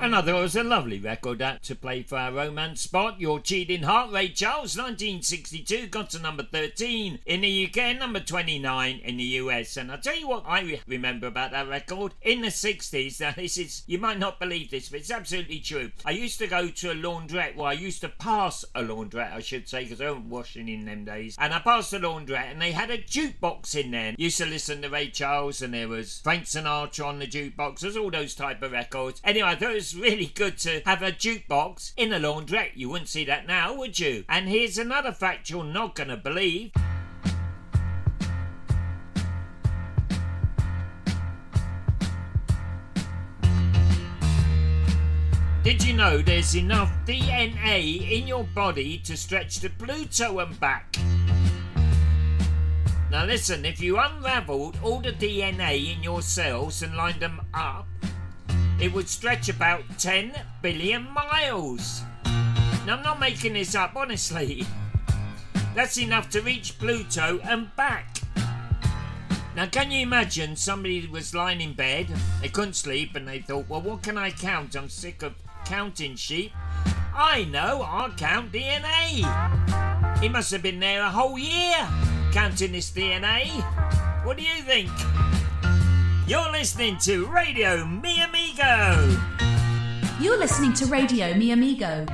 And I thought it was a lovely record to play for our romance spot. Your Cheating Heart, Ray Charles, 1962, got to number 13 in the UK, number 29 in the US. And I'll tell you what I remember about that record. In the 60s, now this is, you might not believe this, but it's absolutely true. I used to go to a laundrette, well, I used to pass a laundrette, I should say, because I wasn't washing in them days. And I passed a laundrette, and they had a jukebox in there. Used to listen to Ray Charles, and there was Frank Sinatra on the jukebox. There's all those type of records. Anyway, I thought it was really good to have a jukebox in a laundrette. You wouldn't see that now, would you? And here's another fact you're not going to believe. Did you know there's enough DNA in your body to stretch to Pluto and back? Now listen, if you unravelled all the DNA in your cells and lined them up, it would stretch about 10 billion miles. Now I'm not making this up, honestly. That's enough to reach Pluto and back. Now can you imagine somebody was lying in bed, they couldn't sleep, and they thought, well, what can I count? I'm sick of counting sheep. I know, I'll count DNA. He must have been there a whole year counting this DNA. What do you think? You're listening to Radio Mi Amigo. You're listening to Radio Mi Amigo.